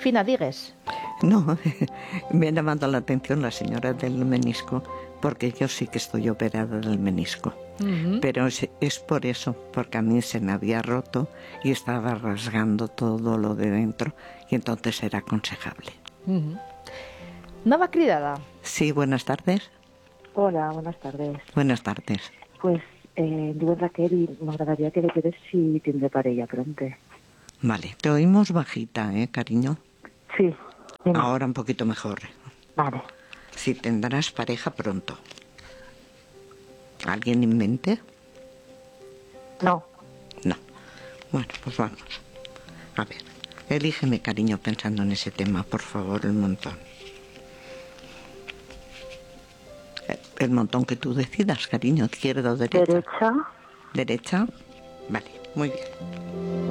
Fina, digues. No, me ha llamado la atención la señora del menisco, porque yo sí que estoy operada del menisco. Pero es por eso, porque a mí se me había roto y estaba rasgando todo lo de dentro, y entonces era aconsejable. Nova cridada. Sí, buenas tardes. Hola, buenas tardes. Buenas tardes. Pues digo Raquel y m'agradaria que le quedes si tindré parella pronto. Vale, te oímos bajita, cariño? Sí. Dime. Ahora un poquito mejor. Vale. Si tendrás pareja pronto. ¿Alguien en mente? No. No. Bueno, pues vamos. A ver, elígeme, cariño, pensando en ese tema, por favor, el montón. El montón que tú decidas, cariño, izquierda o derecha. Derecha. ¿Derecha? Vale, muy bien.